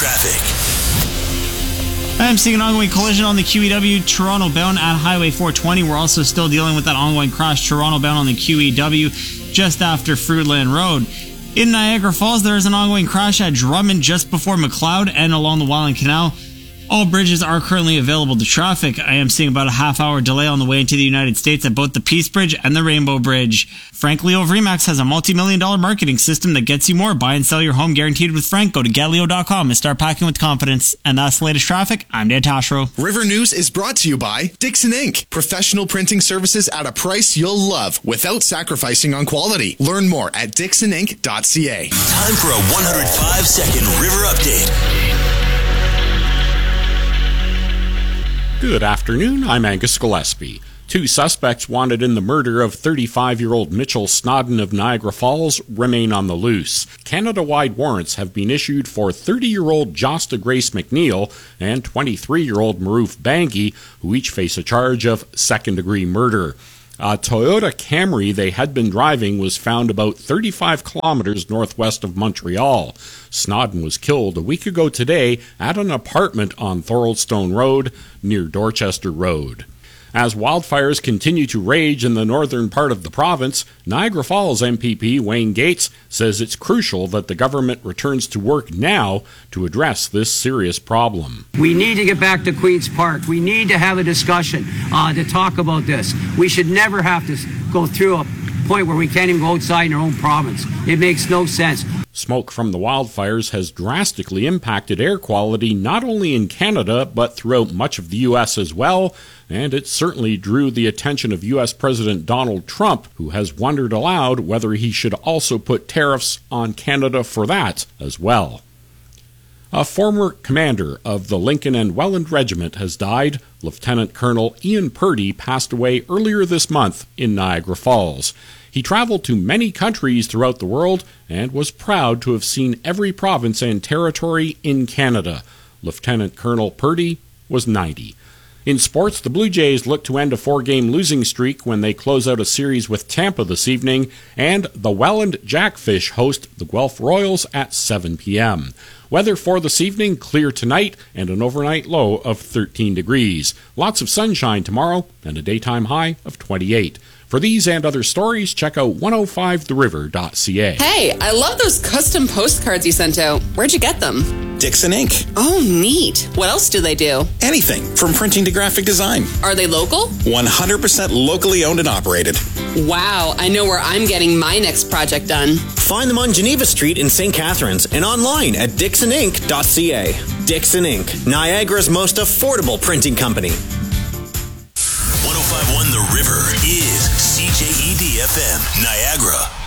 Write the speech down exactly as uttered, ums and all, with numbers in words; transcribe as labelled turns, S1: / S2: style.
S1: traffic.
S2: I'm seeing an ongoing collision on the Q E W Toronto bound at Highway four twenty. We're also still dealing with that ongoing crash Toronto bound on the Q E W just after Fruitland Road. In Niagara Falls, there is an ongoing crash at Drummond just before McLeod and along the Welland Canal. All bridges are currently available to traffic. I am seeing about a half hour delay on the way into the United States at both the Peace Bridge and the Rainbow Bridge. Frank Leo of Remax has a multi-million dollar marketing system that gets you more. Buy and sell your home guaranteed with Frank. Go to get leo dot com and start packing with confidence. And that's the latest traffic. I'm Dan Tashro.
S3: River News is brought to you by Dixon Incorporated. Professional printing services at a price you'll love without sacrificing on quality. Learn more at dixon inc dot c a.
S1: Time for a one hundred five second River Update.
S4: Good afternoon, I'm Angus Gillespie. Two suspects wanted in the murder of thirty-five-year-old Mitchell Snodden of Niagara Falls remain on the loose. Canada-wide warrants have been issued for thirty-year-old Josta Grace McNeil and twenty-three-year-old Maroof Bangi, who each face a charge of second-degree murder. A Toyota Camry they had been driving was found about thirty-five kilometers northwest of Montreal. Snodden was killed a week ago today at an apartment on Thoroldstone Road near Dorchester Road. As wildfires continue to rage in the northern part of the province, Niagara Falls M P P Wayne Gates says it's crucial that the government returns to work now to address this serious problem.
S5: We need to get back to Queen's Park. We need to have a discussion uh, to talk about this. We should never have to go through a point where we can't even go outside in our own province. It makes no sense.
S4: Smoke from the wildfires has drastically impacted air quality not only in Canada but throughout much of the U S as well, and it certainly drew the attention of U S President Donald Trump, who has wondered aloud whether he should also put tariffs on Canada for that as well. A former commander of the Lincoln and Welland Regiment has died. Lieutenant Colonel Ian Purdy passed away earlier this month in Niagara Falls. He traveled to many countries throughout the world and was proud to have seen every province and territory in Canada. Lieutenant Colonel Purdy was ninety. In sports, the Blue Jays look to end a four-game losing streak when they close out a series with Tampa this evening, and the Welland Jackfish host the Guelph Royals at seven p.m. Weather for this evening, clear tonight and an overnight low of thirteen degrees. Lots of sunshine tomorrow and a daytime high of twenty-eight. For these and other stories, check out one oh five the river dot c a.
S6: Hey, I love those custom postcards you sent out. Where'd you get them?
S7: Dixon Incorporated.
S6: Oh, neat. What else do they do?
S7: Anything, from printing to graphic design.
S6: Are they local?
S7: one hundred percent locally owned and operated.
S6: Wow, I know where I'm getting my next project done.
S8: Find them on Geneva Street in Saint Catharines and online at dixon inc dot c a. Dixon Incorporated, Niagara's most affordable printing company.
S1: one oh five point one The River is C J E D F M, Niagara.